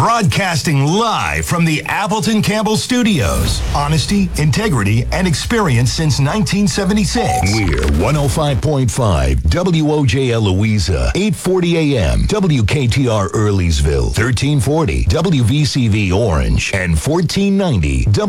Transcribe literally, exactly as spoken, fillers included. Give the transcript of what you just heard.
Broadcasting live from the Appleton Campbell Studios. Honesty, integrity, and experience since nineteen seventy-six. We're one oh five point five W O J L Louisa, eight forty a m W K T R Earleysville, thirteen forty W V C V Orange, and fourteen ninety